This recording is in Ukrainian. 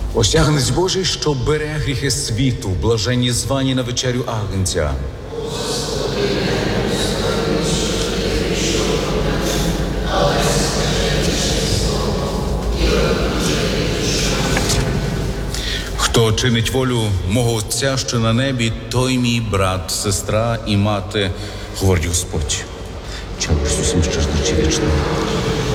Осягнець Божий, що бере гріхи світу, блаженні звані на вечерю Агнця. Хто чинить волю мого Отця, що на небі, той мій брат, сестра і мати, говорить Господь. Чому ж усім, що ж вічно.